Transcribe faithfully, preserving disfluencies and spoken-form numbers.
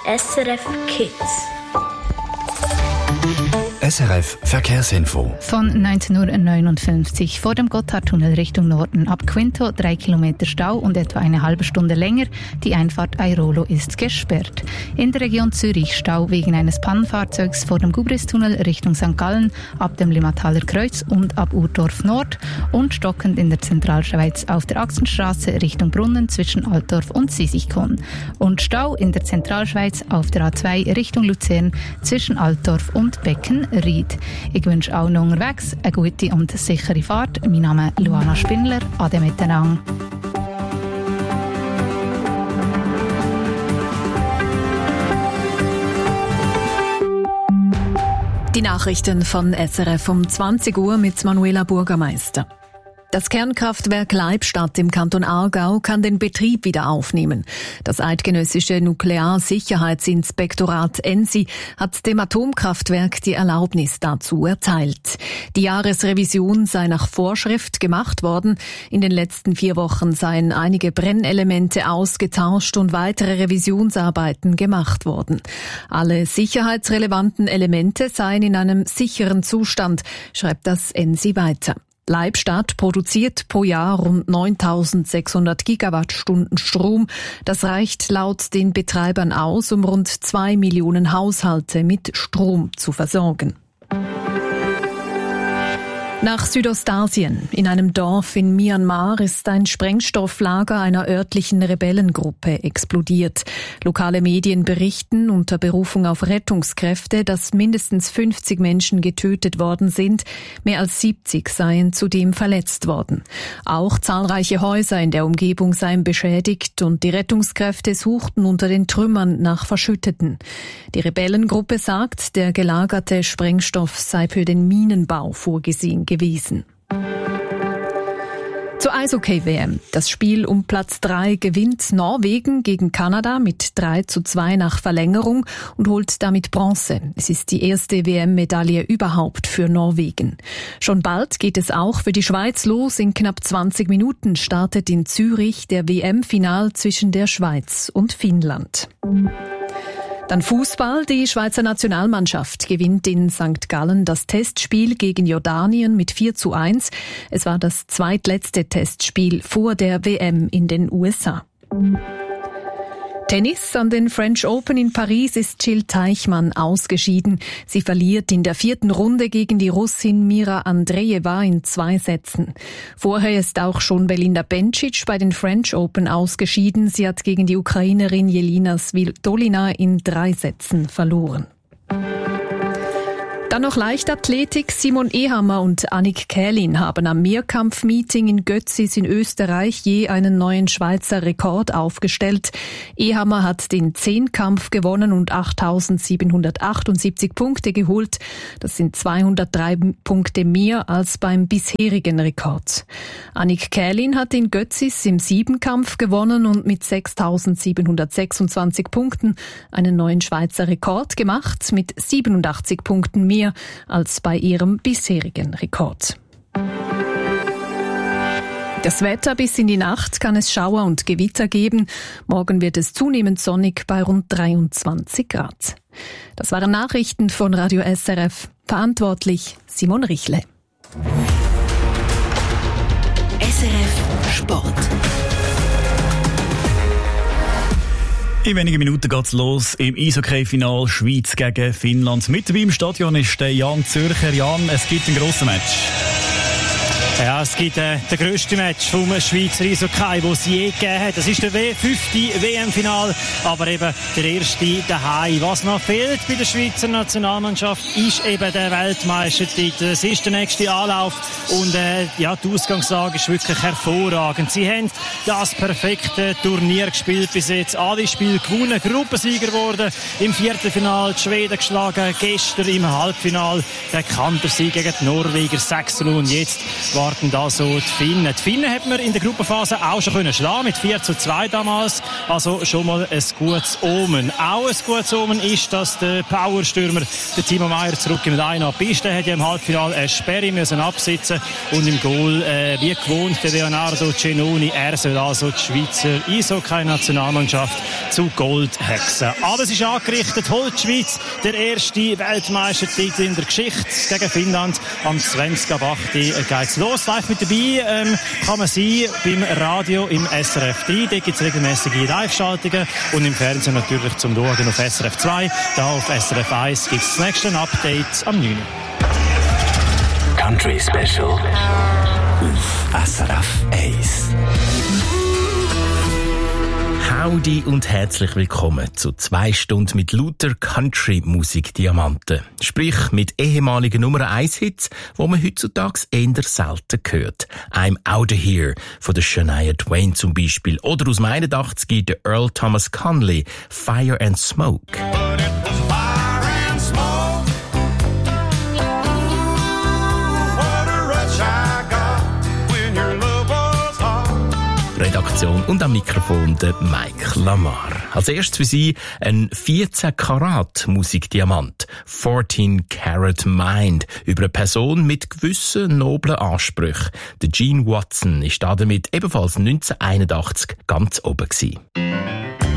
S R F Kids. S R F Verkehrsinfo. Von neunzehn Uhr neunundfünfzig vor dem Gotthardtunnel Richtung Norden ab Quinto drei Kilometer Stau und etwa eine halbe Stunde länger. Die Einfahrt Airolo ist gesperrt. In der Region Zürich Stau wegen eines Pannenfahrzeugs vor dem Gubristunnel Richtung Sankt Gallen ab dem Limmataler Kreuz und ab Urdorf Nord und stockend in der Zentralschweiz auf der Axenstraße Richtung Brunnen zwischen Altdorf und Sisichon. Und Stau in der Zentralschweiz auf der A zwei Richtung Luzern zwischen Altdorf und Becken. Ried. Ich wünsche auch noch unterwegs eine gute und sichere Fahrt. Mein Name ist Luana Spindler. Ade miteinander. Die Nachrichten von S R F um zwanzig Uhr mit Manuela Burgermeister. Das Kernkraftwerk Leibstadt im Kanton Aargau kann den Betrieb wieder aufnehmen. Das eidgenössische Nuklearsicherheitsinspektorat E N S I hat dem Atomkraftwerk die Erlaubnis dazu erteilt. Die Jahresrevision sei nach Vorschrift gemacht worden. In den letzten vier Wochen seien einige Brennelemente ausgetauscht und weitere Revisionsarbeiten gemacht worden. Alle sicherheitsrelevanten Elemente seien in einem sicheren Zustand, schreibt das E N S I weiter. Leibstadt produziert pro Jahr rund neuntausendsechshundert Gigawattstunden Strom. Das reicht laut den Betreibern aus, um rund zwei Millionen Haushalte mit Strom zu versorgen. Nach Südostasien. In einem Dorf in Myanmar ist ein Sprengstofflager einer örtlichen Rebellengruppe explodiert. Lokale Medien berichten unter Berufung auf Rettungskräfte, dass mindestens fünfzig Menschen getötet worden sind. Mehr als siebzig seien zudem verletzt worden. Auch zahlreiche Häuser in der Umgebung seien beschädigt und die Rettungskräfte suchten unter den Trümmern nach Verschütteten. Die Rebellengruppe sagt, der gelagerte Sprengstoff sei für den Minenbau vorgesehen gewesen. Zur Eishockey-W M. Das Spiel um Platz drei gewinnt Norwegen gegen Kanada mit drei zu zwei nach Verlängerung und holt damit Bronze. Es ist die erste W M-Medaille überhaupt für Norwegen. Schon bald geht es auch für die Schweiz los. In knapp zwanzig Minuten startet in Zürich der W M-Final zwischen der Schweiz und Finnland. Dann Fußball. Die Schweizer Nationalmannschaft gewinnt in Sankt Gallen das Testspiel gegen Jordanien mit vier zu eins. Es war das zweitletzte Testspiel vor der W M in den U S A. Tennis. An den French Open in Paris ist Jill Teichmann ausgeschieden. Sie verliert in der vierten Runde gegen die Russin Mira Andreeva in zwei Sätzen. Vorher ist auch schon Belinda Bencic bei den French Open ausgeschieden. Sie hat gegen die Ukrainerin Jelena Svitolina in drei Sätzen verloren. Dann noch Leichtathletik. Simon Ehammer und Annick Kählin haben am Mehrkampf-Meeting in Götzis in Österreich je einen neuen Schweizer Rekord aufgestellt. Ehammer hat den Zehnkampf gewonnen und achttausendsiebenhundertachtundsiebzig Punkte geholt. Das sind zweihundertdrei Punkte mehr als beim bisherigen Rekord. Annick Kählin hat in Götzis im Siebenkampf gewonnen und mit sechstausendsiebenhundertsechsundzwanzig Punkten einen neuen Schweizer Rekord gemacht, mit siebenundachtzig Punkten mehr als bei ihrem bisherigen Rekord. Das Wetter: bis in die Nacht kann es Schauer und Gewitter geben. Morgen wird es zunehmend sonnig bei rund dreiundzwanzig Grad. Das waren Nachrichten von Radio S R F. Verantwortlich Simon Richle. S R F Sport. In wenigen Minuten geht's los im Eishockey-Final Schweiz gegen Finnland. Mit dabei im Stadion ist der Jan Zürcher. Jan, es gibt ein grosses Match. Ja, es gibt äh, den grössten Match vom Schweizer Eishockey, den es je gegeben hat. Das ist der fünfte W M-Final, aber eben der erste daheim. Was noch fehlt bei der Schweizer Nationalmannschaft, ist eben der Weltmeistertitel. Es ist der nächste Anlauf und äh, ja, die Ausgangslage ist wirklich hervorragend. Sie haben das perfekte Turnier gespielt bis jetzt. Alle Spiele gewonnen, Gruppensieger geworden, im Viertelfinal die Schweden geschlagen, gestern im Halbfinal der Kantersieg gegen die Norweger sechs zu null und jetzt erwarten also die Finnen. Die Finnen hat man in der Gruppenphase auch schon können schlagen, mit vier zu zwei damals. Also schon mal ein gutes Omen. Auch ein gutes Omen ist, dass der Powerstürmer, der Timo Meier, zurück in eine Piste hat ja im Halbfinale eine Sperre müssen absitzen und im Goal, äh, wie gewohnt, der Leonardo Cenoni. Er soll also die Schweizer Eishockey-Nationalmannschaft zu Gold hexen. Alles ist angerichtet, holt die Schweiz der erste Weltmeistertitel in der Geschichte gegen Finnland. Am zwanzigsten ab acht geht's los. Live mit dabei ähm, kann man sein beim Radio im S R F drei. Dort gibt's regelmäßige Live-Schaltungen und im Fernsehen natürlich zum Schauen auf S R F zwei. Da auf S R F eins gibt's das nächste Update am neun. Country Special auf S R F eins. Howdy und herzlich willkommen zu zwei Stunden mit lauter Country-Musik-Diamanten. Sprich mit ehemaligen Nummer eins Hits, die man heutzutage eher selten hört. I'm Outta Here von der Shania Twain zum Beispiel. Oder aus dem einundachtziger der Earl Thomas Conley, Fire and Smoke. Redaktion und am Mikrofon der Mike Lamar. Als erstes für Sie ein vierzehn Karat Musikdiamant, fourteen Karat Mind, über eine Person mit gewissen noblen Ansprüchen. Der Gene Watson ist damit ebenfalls neunzehnhunderteinundachtzig ganz oben gewesen.